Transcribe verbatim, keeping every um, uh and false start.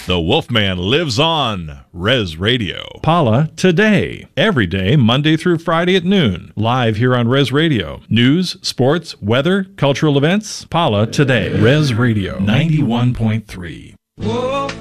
The Wolfman lives on Res Radio. Pala Today. Every day, Monday through Friday at noon. Live here on Res Radio. News, sports, weather, cultural events. Pala Today. Res Radio ninety-one point three.